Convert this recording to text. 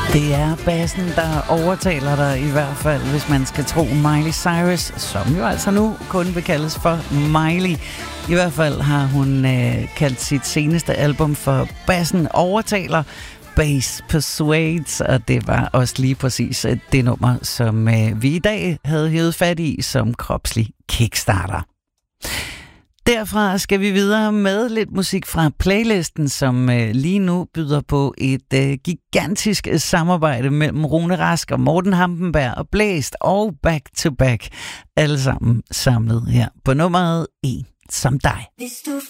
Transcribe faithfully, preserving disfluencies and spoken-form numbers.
Det er bassen, der overtaler dig i hvert fald, hvis man skal tro Miley Cyrus, som jo altså nu kun vil kaldes for Miley. I hvert fald har hun øh, kaldt sit seneste album for Bassen Overtaler, Bass Persuades, og det var også lige præcis det nummer, som øh, vi i dag havde hævet fat i som kropslig kickstarter. Derfra skal vi videre med lidt musik fra playlisten, som øh, lige nu byder på et øh, gigantisk samarbejde mellem Rune Rask og Morten Hampenberg og Blæst og Back to Back. Alle sammen samlet her på nummeret En som dig. Hvis du